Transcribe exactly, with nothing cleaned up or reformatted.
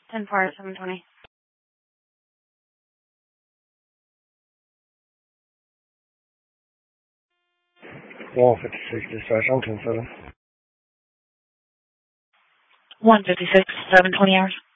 ten four, seven twenty. one fifty-six, dispatch on ten seven. one fifty-six, seven twenty hours.